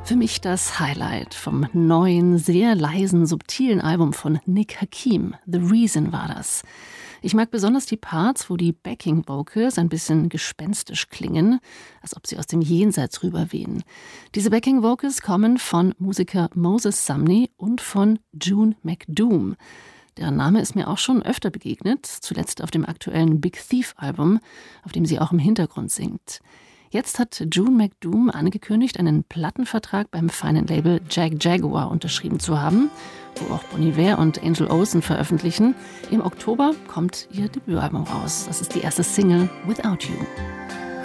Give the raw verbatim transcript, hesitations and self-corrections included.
Für mich das Highlight vom neuen, sehr leisen, subtilen Album von Nick Hakim. The Reason war das. Ich mag besonders die Parts, wo die Backing Vocals ein bisschen gespenstisch klingen, als ob sie aus dem Jenseits rüberwehen. Diese Backing Vocals kommen von Musiker Moses Sumney und von June McDoom. Deren Name ist mir auch schon öfter begegnet, zuletzt auf dem aktuellen Big Thief-Album, auf dem sie auch im Hintergrund singt. Jetzt hat June McDoom angekündigt, einen Plattenvertrag beim feinen Label Jag Jaguar unterschrieben zu haben, wo auch Bon Iver und Angel Olsen veröffentlichen. Im Oktober kommt ihr Debütalbum raus. Das ist die erste Single, Without You.